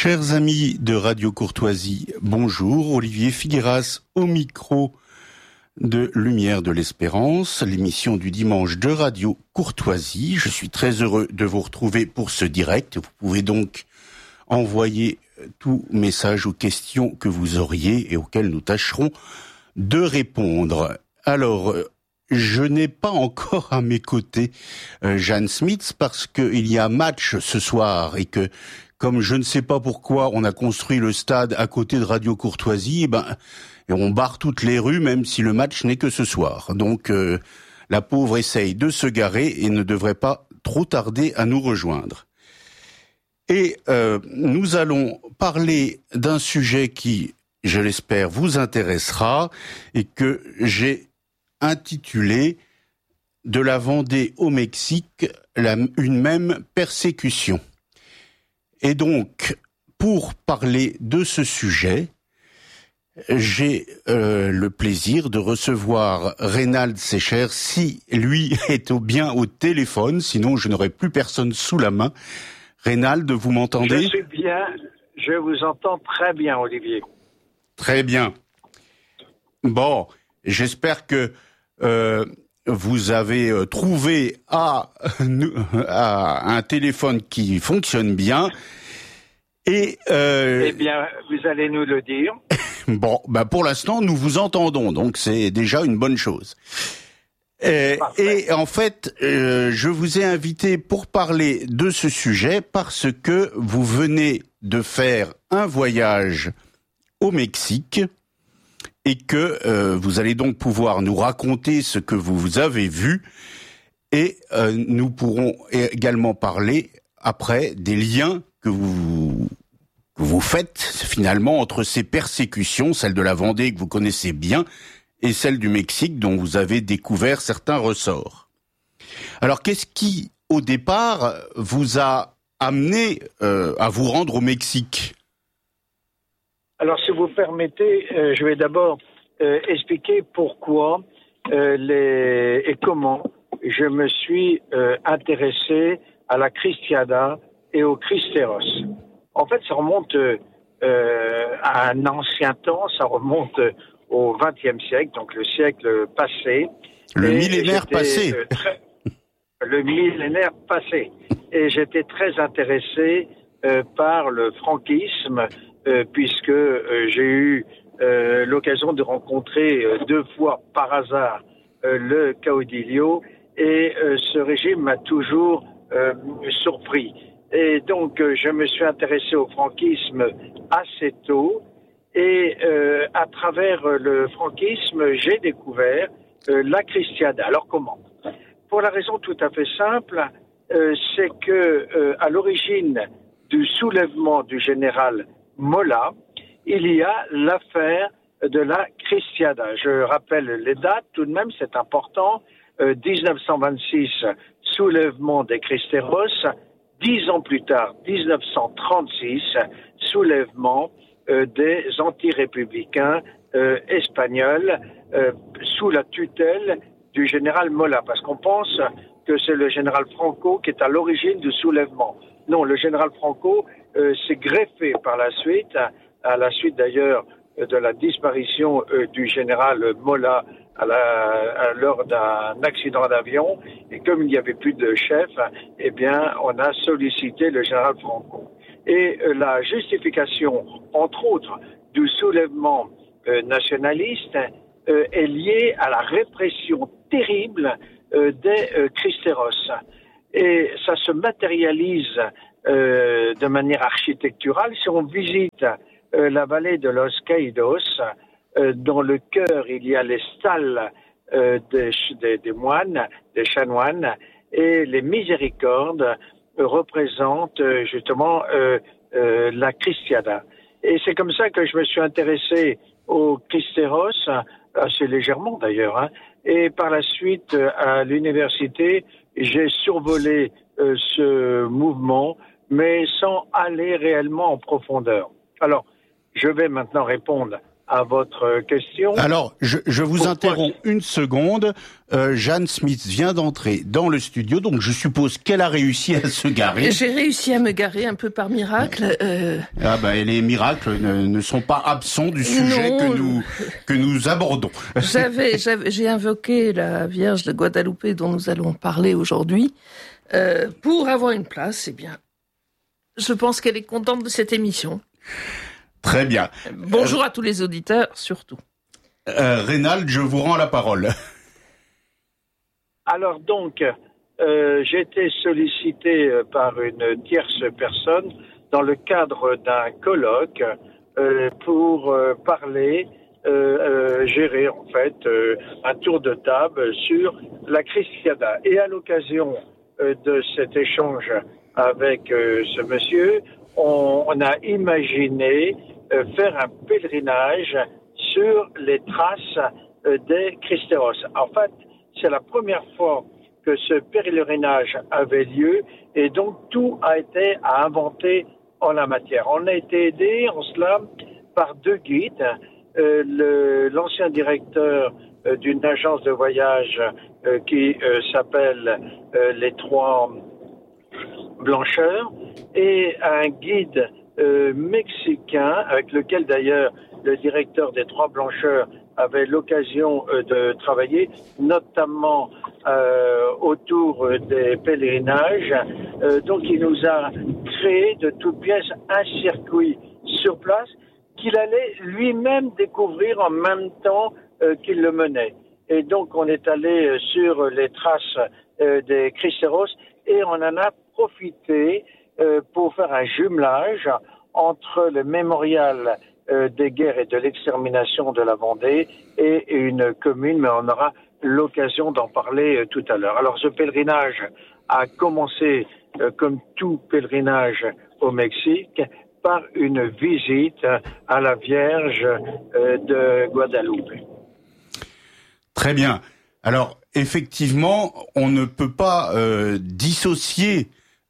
Chers amis de Radio Courtoisie, bonjour. Olivier Figueras au micro de Lumière de l'Espérance, l'émission du dimanche de Radio Courtoisie. Je suis très heureux de vous retrouver pour ce direct. Vous pouvez donc envoyer tout message ou questions que vous auriez et auxquelles nous tâcherons de répondre. Alors, je n'ai pas encore à mes côtés Jeanne Smith parce qu'il y a match ce soir et que, comme je ne sais pas pourquoi on a construit le stade à côté de Radio Courtoisie, et on barre toutes les rues même si le match n'est que ce soir. Donc la pauvre essaye de se garer et ne devrait pas trop tarder à nous rejoindre. Et nous allons parler d'un sujet qui, je l'espère, vous intéressera et que j'ai intitulé « De la Vendée au Mexique, une même persécution ». Et donc, pour parler de ce sujet, j'ai le plaisir de recevoir Reynald Secher, si lui est bien au téléphone, sinon je n'aurai plus personne sous la main. Reynald, vous m'entendez ? Je suis bien, je vous entends très bien, Olivier. Très bien. Bon, j'espère que vous avez trouvé un téléphone qui fonctionne bien. Et eh bien, vous allez nous le dire. Bon, pour l'instant, nous vous entendons, donc c'est déjà une bonne chose. Et en fait, je vous ai invité pour parler de ce sujet parce que vous venez de faire un voyage au Mexique et que vous allez donc pouvoir nous raconter ce que vous avez vu et nous pourrons également parler après des liens que vous faites finalement entre ces persécutions, celle de la Vendée que vous connaissez bien et celle du Mexique dont vous avez découvert certains ressorts. Alors qu'est-ce qui, au départ, vous a amené à vous rendre au Mexique ? Alors si vous permettez, je vais d'abord expliquer pourquoi et comment je me suis intéressé à la Cristiada et au Cristeros. En fait, ça remonte à un ancien temps, ça remonte au XXe siècle, donc le siècle passé. Le millénaire passé. Le millénaire passé. Et j'étais très intéressé par le franquisme, puisque j'ai eu l'occasion de rencontrer 2 fois par hasard le caudillo, et ce régime m'a toujours surpris. Et donc, je me suis intéressé au franquisme assez tôt. Et à travers le franquisme, j'ai découvert la Cristiada. Alors, comment ? Pour la raison tout à fait simple, c'est que à l'origine du soulèvement du général Mola, il y a l'affaire de la Cristiada. Je rappelle les dates, tout de même, c'est important. 1926, soulèvement des Cristeros. 10 ans plus tard, 1936, soulèvement des anti-républicains espagnols sous la tutelle du général Mola, parce qu'on pense que c'est le général Franco qui est à l'origine du soulèvement. Non, le général Franco s'est greffé par la suite, à la suite d'ailleurs de la disparition du général Mola lors d'un accident d'avion, et comme il n'y avait plus de chef, eh bien, on a sollicité le général Franco. Et la justification, entre autres, du soulèvement nationaliste est liée à la répression terrible des Cristeros. Et ça se matérialise de manière architecturale. Si on visite la vallée de Los Caídos, dans le cœur, il y a les stalles des moines, des chanoines, et les miséricordes représentent justement la Cristiada. Et c'est comme ça que je me suis intéressé au Cristeros, assez légèrement d'ailleurs, et par la suite à l'université, j'ai survolé ce mouvement, mais sans aller réellement en profondeur. Alors, je vais maintenant répondre à votre question. Alors, je vous interromps une seconde. Jeanne Smith vient d'entrer dans le studio, donc je suppose qu'elle a réussi à se garer. J'ai réussi à me garer un peu par miracle. Ah bah, les miracles ne sont pas absents du sujet que nous abordons. J'ai invoqué la Vierge de Guadalupe dont nous allons parler aujourd'hui pour avoir une place. Eh bien, je pense qu'elle est contente de cette émission. Très bien. Bonjour à tous les auditeurs, surtout. Reynald, je vous rends la parole. Alors donc, j'ai été sollicité par une tierce personne dans le cadre d'un colloque pour parler, gérer en fait un tour de table sur la Christiada. Et à l'occasion de cet échange avec ce monsieur, on a imaginé faire un pèlerinage sur les traces des Christéros. En fait, c'est la première fois que ce pèlerinage avait lieu et donc tout a été à inventer en la matière. On a été aidé en cela par deux guides, l'ancien directeur d'une agence de voyage qui s'appelle Les Trois Blancheurs et un guide mexicain avec lequel d'ailleurs le directeur des Trois Blancheurs avait l'occasion de travailler, notamment autour des pèlerinages. Donc il nous a créé de toutes pièces un circuit sur place qu'il allait lui-même découvrir en même temps qu'il le menait. Et donc on est allé sur les traces des Christéros et on en a profité pour faire un jumelage entre le mémorial des guerres et de l'extermination de la Vendée et une commune, mais on aura l'occasion d'en parler tout à l'heure. Alors ce pèlerinage a commencé, comme tout pèlerinage au Mexique, par une visite à la Vierge de Guadalupe. Très bien. Alors, effectivement, on ne peut pas dissocier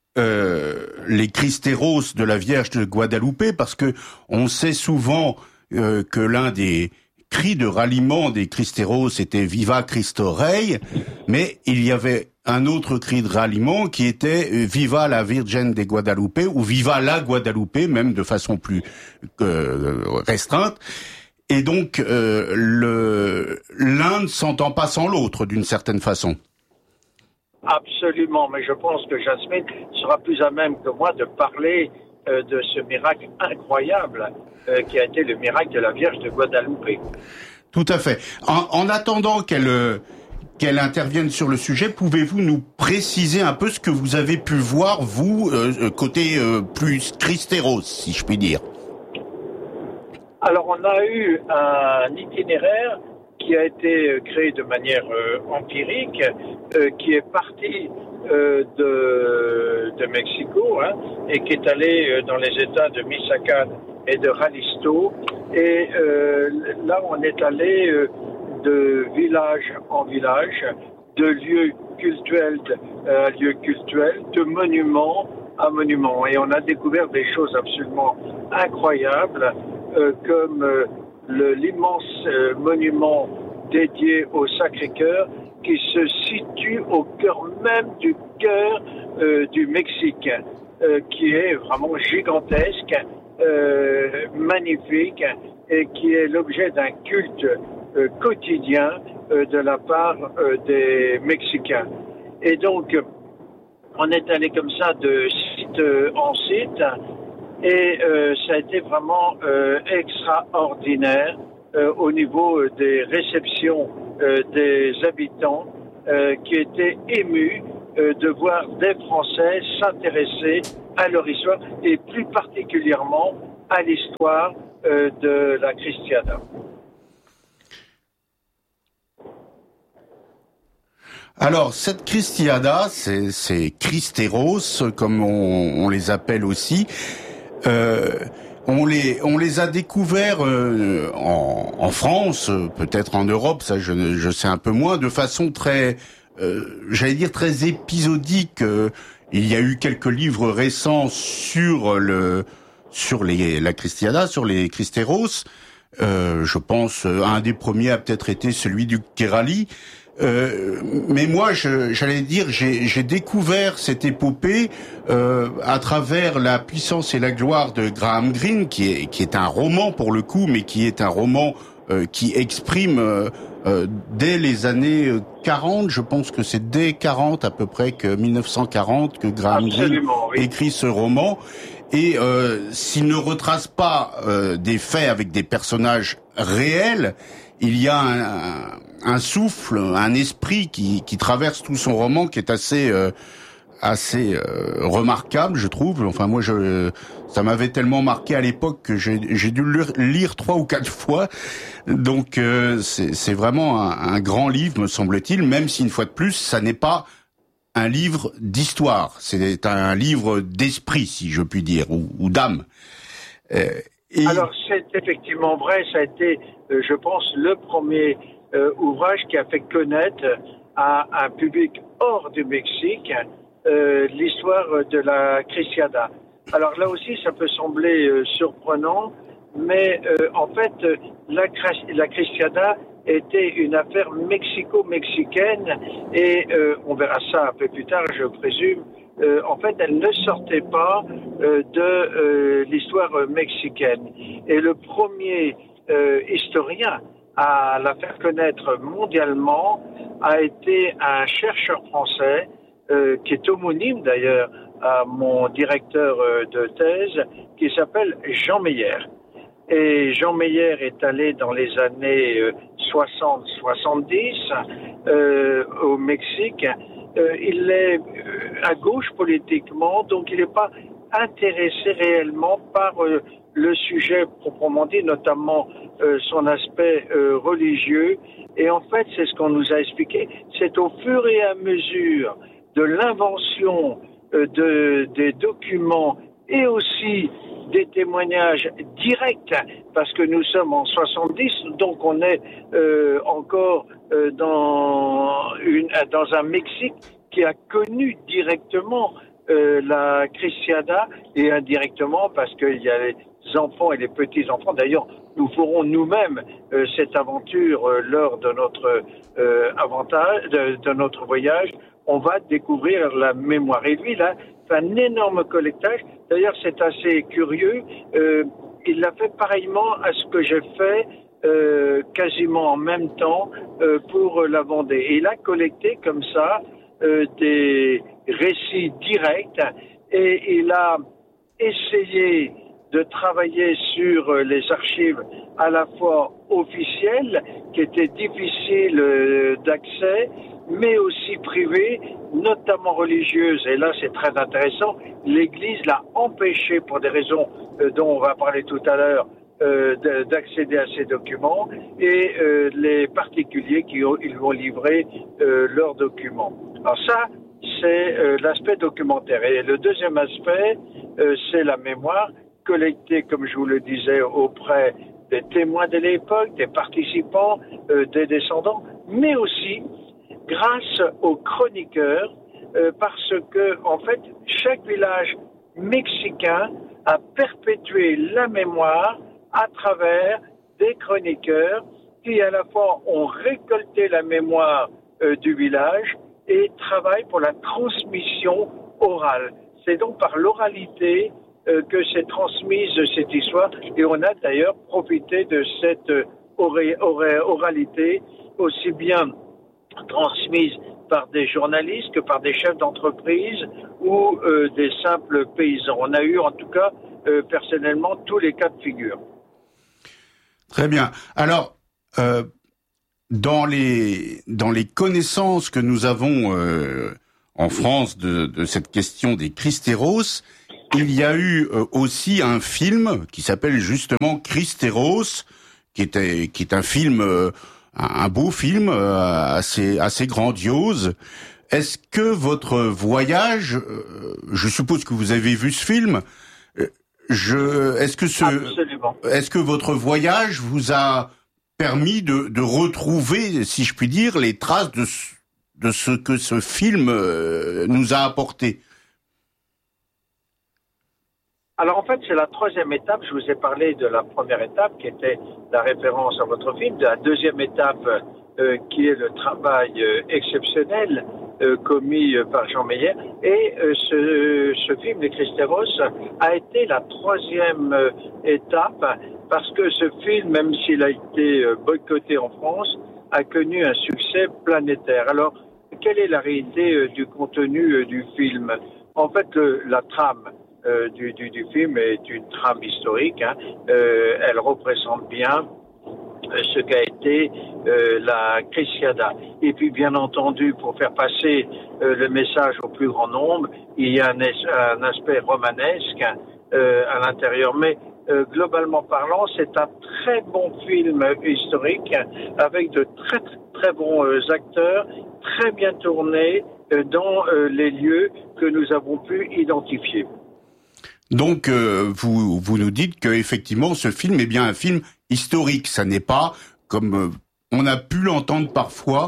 les Christéros de la Vierge de Guadalupe parce que on sait souvent que l'un des cris de ralliement des Christéros était Viva Cristo Rey, mais il y avait un autre cri de ralliement qui était Viva la Virgen de Guadalupe ou Viva la Guadalupe, même de façon plus restreinte. Et donc l'un ne s'entend pas sans l'autre d'une certaine façon. Absolument, mais je pense que Jasmine sera plus à même que moi de parler de ce miracle incroyable qui a été le miracle de la Vierge de Guadalupe. Tout à fait. En attendant qu'elle intervienne sur le sujet, pouvez-vous nous préciser un peu ce que vous avez pu voir, vous, côté plus Christéros, si je puis dire? Alors, on a eu un itinéraire qui a été créé de manière empirique, qui est parti de Mexico et qui est allé dans les États de Michoacán et de Jalisco. Et là, on est allé de village en village, de lieu cultuel à lieu cultuel, de monument à monument. Et on a découvert des choses absolument incroyables, comme l'immense monument dédié au Sacré-Cœur qui se situe au cœur même du cœur du Mexique, qui est vraiment gigantesque, magnifique et qui est l'objet d'un culte quotidien de la part des Mexicains. Et donc, on est allé comme ça de site en site et ça a été vraiment extraordinaire au niveau des réceptions des habitants qui étaient émus de voir des Français s'intéresser à leur histoire et plus particulièrement à l'histoire de la Christiada. Alors, cette Christiada, ces Christéros, comme on les appelle aussi, on les a découverts en France, peut-être en Europe, ça je sais un peu moins, de façon très, j'allais dire très épisodique. Il y a eu quelques livres récents sur la Christiada, sur les Christéros. Je pense un des premiers a peut-être été celui du Kerali. Mais moi, j'allais dire, j'ai découvert cette épopée à travers La puissance et la gloire de Graham Greene, qui est un roman pour le coup, mais qui est un roman qui exprime dès les années 40, je pense que c'est dès 40 à peu près, que 1940, que Graham Greene écrit ce roman. Et s'il ne retrace pas des faits avec des personnages réels, il y a un souffle, un esprit qui traverse tout son roman, qui est assez remarquable, je trouve. Enfin, moi, ça m'avait tellement marqué à l'époque que j'ai dû le lire 3 ou 4 fois. Donc, c'est vraiment un grand livre, me semble-t-il, même si, une fois de plus, ça n'est pas un livre d'histoire. C'est un livre d'esprit, si je puis dire, ou d'âme. Alors, c'est effectivement vrai. Ça a été, je pense, le premier ouvrage qui a fait connaître à un public hors du Mexique l'histoire de la Cristiada. Alors là aussi, ça peut sembler surprenant, mais en fait, la Cristiada était une affaire mexico-mexicaine et on verra ça un peu plus tard, je présume. En fait, elle ne sortait pas de l'histoire mexicaine. Et le premier historien à la faire connaître mondialement a été un chercheur français qui est homonyme d'ailleurs à mon directeur de thèse, qui s'appelle Jean Meyer. Et Jean Meyer est allé dans les années 60-70 au Mexique. Il est à gauche politiquement, donc il n'est pas intéressé réellement par le sujet proprement dit, notamment son aspect religieux. Et en fait, c'est ce qu'on nous a expliqué, c'est au fur et à mesure de l'invention des documents et aussi des témoignages directs, parce que nous sommes en 70, donc on est encore dans un Mexique qui a connu directement la Cristiada, et indirectement parce qu'il y a les enfants et les petits-enfants. D'ailleurs, nous ferons nous-mêmes cette aventure lors de notre de notre voyage. On va découvrir la mémoire. Et lui, là, fait un énorme collectage. D'ailleurs, c'est assez curieux. Il l'a fait pareillement à ce que j'ai fait quasiment en même temps pour la Vendée. Et il a collecté comme ça des récits directs et il a essayé de travailler sur les archives à la fois officielles, qui étaient difficiles d'accès, mais aussi privées, notamment religieuses. Et là, c'est très intéressant. L'Église l'a empêché, pour des raisons dont on va parler tout à l'heure, d'accéder à ces documents, et les particuliers ils vont livrer leurs documents. Alors ça, c'est l'aspect documentaire. Et le deuxième aspect, c'est la mémoire collectée, comme je vous le disais, auprès des témoins de l'époque, des participants, des descendants, mais aussi grâce aux chroniqueurs, parce que, en fait, chaque village mexicain a perpétué la mémoire à travers des chroniqueurs qui, à la fois, ont récolté la mémoire du village et travaillent pour la transmission orale. C'est donc par l'oralité que s'est transmise cette histoire, et on a d'ailleurs profité de cette oralité, aussi bien transmise par des journalistes que par des chefs d'entreprise ou des simples paysans. On a eu en tout cas personnellement tous les cas de figure. Très bien. Alors, dans les connaissances que nous avons en France de cette question des Cristeros, il y a eu aussi un film qui s'appelle justement Cristeros, qui est un film, un beau film assez grandiose. Est-ce que votre voyage, je suppose que vous avez vu ce film, est-ce que votre voyage vous a permis de retrouver, si je puis dire, les traces de ce que ce film nous a apporté? Alors en fait, c'est la troisième étape. Je vous ai parlé de la première étape qui était la référence à votre film, de la deuxième étape qui est le travail exceptionnel commis par Jean Meyer. Et ce film, Les Cristeros, a été la troisième étape parce que ce film, même s'il a été boycotté en France, a connu un succès planétaire. Alors, quelle est la réalité du contenu du film? En fait, la trame du film est une trame historique. Elle représente bien ce qu'a été la Cruciada. Et puis, bien entendu, pour faire passer le message au plus grand nombre, il y a un aspect romanesque à l'intérieur. Mais globalement parlant, c'est un très bon film historique avec de très très bons acteurs, très bien tournés dans les lieux que nous avons pu identifier. Donc, vous nous dites que effectivement, ce film est bien un film historique. Ça n'est pas comme on a pu l'entendre parfois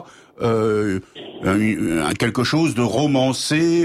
quelque chose de romancé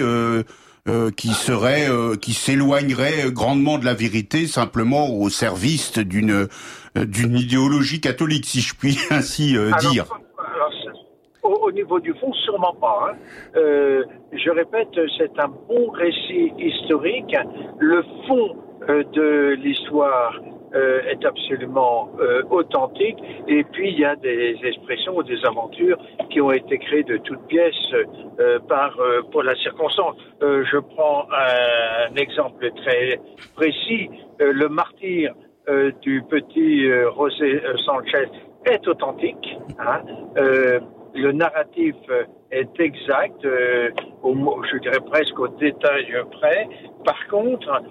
qui s'éloignerait grandement de la vérité, simplement au service d'une idéologie catholique, si je puis ainsi dire. Au niveau du fond, sûrement pas. Je répète, c'est un bon récit historique. Le fond de l'histoire est absolument authentique. Et puis, il y a des expressions ou des aventures qui ont été créées de toutes pièces pour la circonstance. Je prends un exemple très précis. Le martyre du petit José Sanchez est authentique. Le narratif est exact, je dirais presque au détail près. Par contre,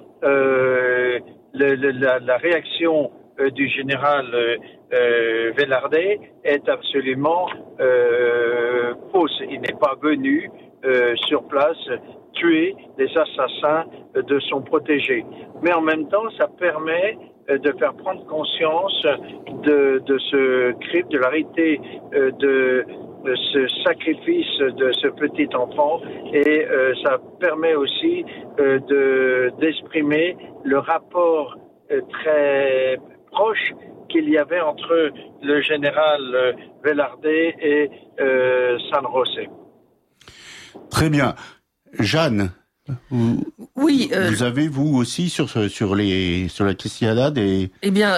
la réaction du général Velarde est absolument fausse. Il n'est pas venu sur place tuer les assassins de son protégé. Mais en même temps, ça permet de faire prendre conscience de ce crime, de la réalité de ce sacrifice de ce petit enfant, et ça permet aussi d'exprimer le rapport très proche qu'il y avait entre le général Velarde et San José. Très bien. Jeanne, oui, vous avez vous aussi sur la Cruciada des... Eh bien,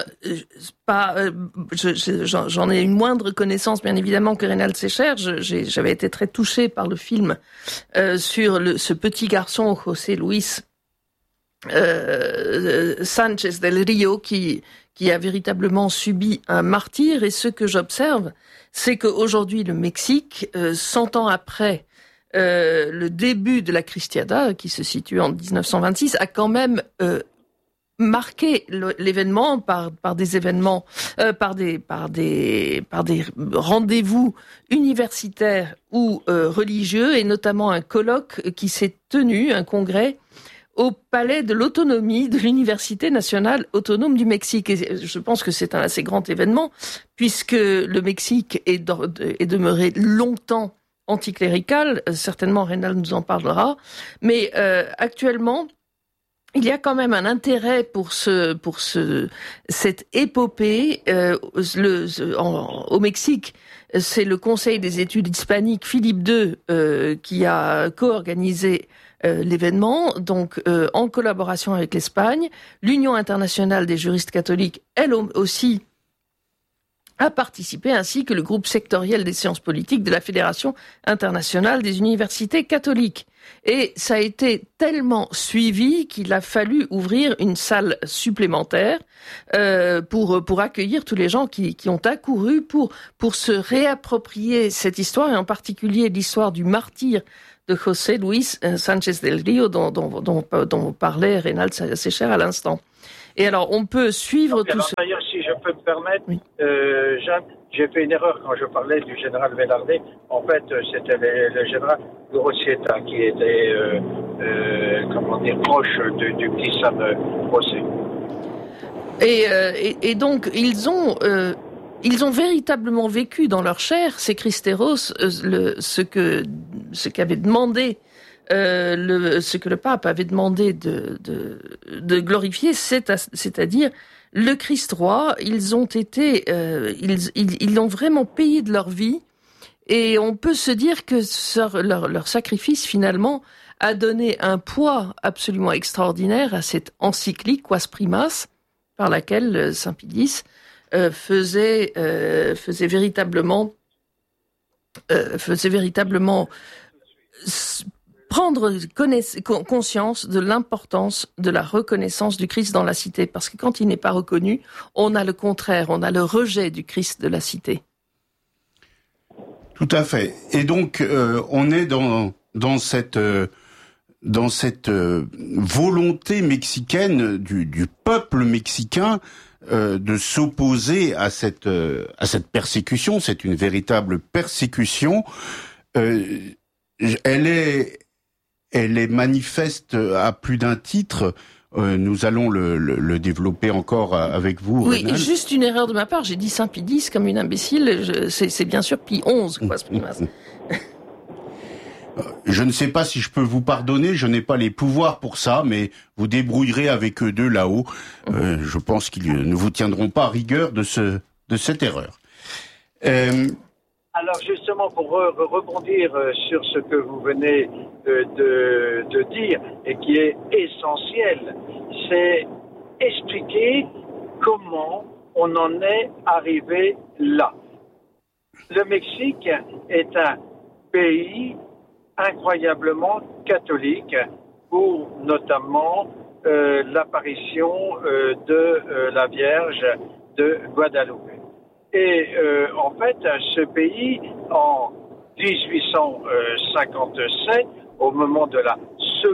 j'en ai une moindre connaissance, bien évidemment, que Reynald Secher. J'avais été très touchée par le film sur ce petit garçon, José Luis Sanchez del Rio, qui a véritablement subi un martyre. Et ce que j'observe, c'est qu'aujourd'hui, le Mexique, 100 ans après le début de la Cruciada, qui se situe en 1926, a quand même marqué l'événement par des événements, par des rendez-vous universitaires ou religieux, et notamment un colloque qui s'est tenu, un congrès, au Palais de l'Autonomie de l'Université nationale autonome du Mexique. Et je pense que c'est un assez grand événement, puisque le Mexique est demeuré longtemps anticlérical. Certainement Reynald nous en parlera, mais actuellement il y a quand même un intérêt pour cette épopée au Mexique. C'est le Conseil des études hispaniques Philippe II qui a co-organisé l'événement, donc en collaboration avec l'Espagne. L'Union internationale des juristes catholiques, elle aussi, a participé, ainsi que le groupe sectoriel des sciences politiques de la Fédération internationale des universités catholiques. Et ça a été tellement suivi qu'il a fallu ouvrir une salle supplémentaire pour accueillir tous les gens qui ont accouru pour se réapproprier cette histoire, et en particulier l'histoire du martyr de José Luis Sanchez del Rio dont parlait Reynald Secher à l'instant. Et alors, on peut suivre tout ça. D'ailleurs, si je peux me permettre, oui. Jeanne, j'ai fait une erreur quand je parlais du général Velarde. En fait, c'était le général Grossieta qui était, proche du petit San José. Et donc, ils ont véritablement vécu dans leur chair, ces Cristeros, ce qu'avait demandé ce que le pape avait demandé de glorifier, c'est-à-dire le Christ roi. Ils ont été, ils l'ont vraiment payé de leur vie, et on peut se dire que leur sacrifice finalement a donné un poids absolument extraordinaire à cette encyclique Quas Primas, par laquelle Saint Pie X faisait véritablement prendre conscience de l'importance de la reconnaissance du Christ dans la cité, parce que quand il n'est pas reconnu, on a le contraire, on a le rejet du Christ de la cité. Tout à fait. Et donc on est dans cette volonté mexicaine du peuple mexicain de s'opposer à cette persécution. C'est une véritable persécution. Elle est manifeste à plus d'un titre. Nous allons le développer encore avec vous, Oui, Rénal. Juste une erreur de ma part, j'ai dit Saint Pie X comme une imbécile, c'est bien sûr Pie XI, quoi, ce primas. Je ne sais pas si je peux vous pardonner, je n'ai pas les pouvoirs pour ça, mais vous débrouillerez avec eux deux là-haut. Je pense qu'ils ne vous tiendront pas à rigueur de cette erreur. Alors justement, pour rebondir sur ce que vous venez de dire et qui est essentiel, c'est expliquer comment on en est arrivé là. Le Mexique est un pays incroyablement catholique pour notamment l'apparition de la Vierge de Guadeloupe. Et en fait, ce pays, en 1857, au moment de la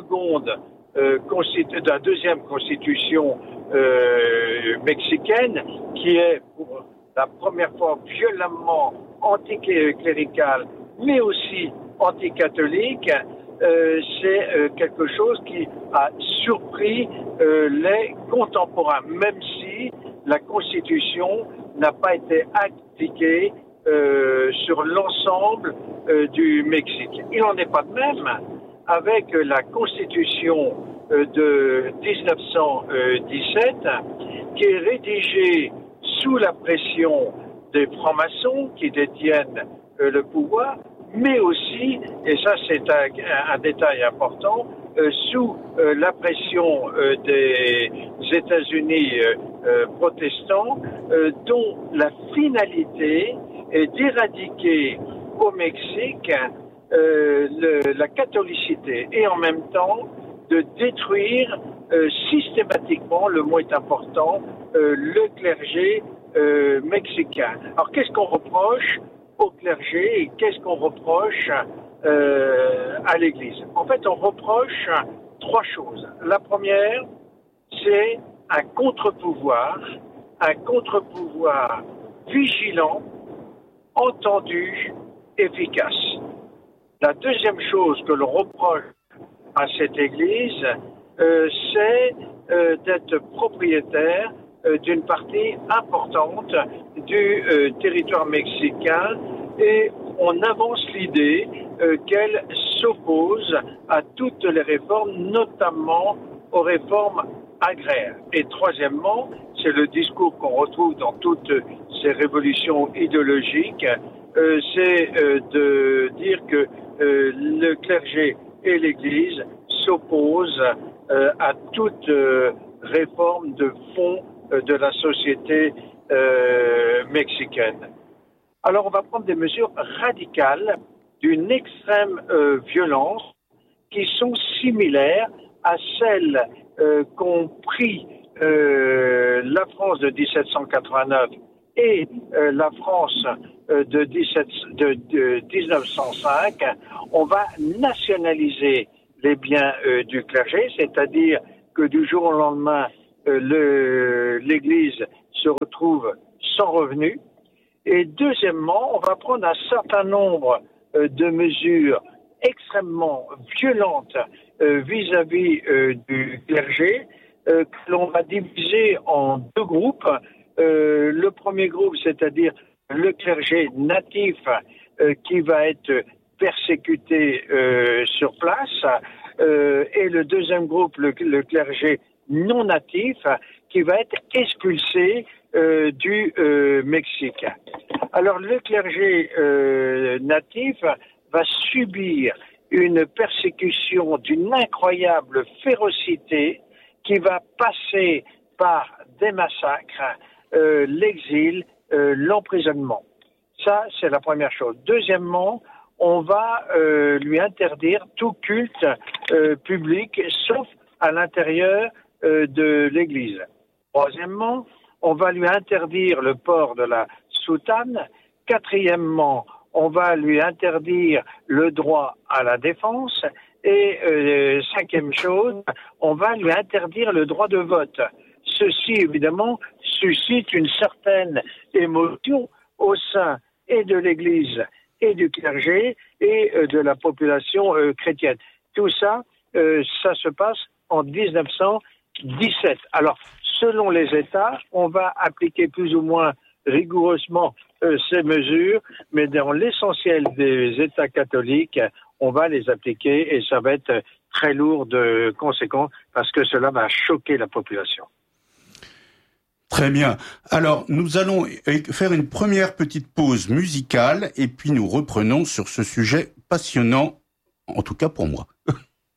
de la deuxième constitution mexicaine, qui est pour la première fois violemment anticléricale, mais aussi anticatholique, c'est quelque chose qui a surpris les contemporains, même si la Constitution n'a pas été appliquée sur l'ensemble du Mexique. Il n'en est pas de même avec la Constitution de 1917, qui est rédigée sous la pression des francs-maçons qui détiennent le pouvoir, mais aussi, et ça c'est un détail important, sous la pression des États-Unis protestants, dont la finalité est d'éradiquer au Mexique la catholicité et en même temps de détruire systématiquement, le mot est important, le clergé mexicain. Alors qu'est-ce qu'on reproche au clergé et qu'est-ce qu'on reproche à l'Église? En fait, on reproche trois choses. La première, c'est un contre-pouvoir vigilant, entendu, efficace. La deuxième chose que l'on reproche à cette Église, c'est d'être propriétaire d'une partie importante du territoire mexicain, et on avance l'idée qu'elle s'oppose à toutes les réformes, notamment aux réformes agraires. Et troisièmement, c'est le discours qu'on retrouve dans toutes ces révolutions idéologiques, c'est de dire que le clergé et l'Église s'opposent à toute réforme de fond de la société mexicaine. Alors on va prendre des mesures radicales d'une extrême violence qui sont similaires à celles qu'ont pris la France de 1789 et la France de 1905. On va nationaliser les biens du clergé, c'est-à-dire que du jour au lendemain, l'Église se retrouve sans revenus. Et deuxièmement, on va prendre un certain nombre de mesures extrêmement violentes vis-à-vis du clergé, que l'on va diviser en deux groupes. Le premier groupe, c'est-à-dire le clergé natif, qui va être persécuté sur place, et le deuxième groupe, le clergé non natif, qui va être expulsé du Mexique. Alors le clergé natif va subir une persécution d'une incroyable férocité qui va passer par des massacres, l'exil, l'emprisonnement. Ça, c'est la première chose. Deuxièmement, on va lui interdire tout culte public, sauf à l'intérieur de l'Église. Troisièmement, on va lui interdire le port de la soutane. Quatrièmement, on va lui interdire le droit à la défense. Et cinquième chose, on va lui interdire le droit de vote. Ceci, évidemment, suscite une certaine émotion au sein et de l'Église et du clergé et de la population chrétienne. Tout ça, ça se passe en 1917. Alors, selon les États, on va appliquer plus ou moins rigoureusement ces mesures, mais dans l'essentiel des États catholiques, on va les appliquer et ça va être très lourd de conséquences parce que cela va choquer la population. Très bien. Alors, nous allons faire une première petite pause musicale et puis nous reprenons sur ce sujet passionnant, en tout cas pour moi.